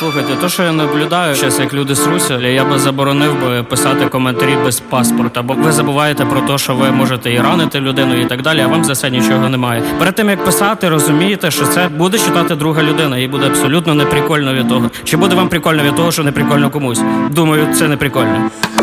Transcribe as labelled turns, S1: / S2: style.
S1: Слухайте, то, що я наблюдаю зараз, як люди сруся, я би заборонив би писати коментарі без паспорта, бо ви забуваєте про те, що ви можете і ранити людину і так далі, а вам за це нічого немає. Перед тим, як писати, розумієте, що це буде читати друга людина, і буде абсолютно неприкольно від того. Чи буде вам прикольно від того, що неприкольно комусь? Думаю, це неприкольно.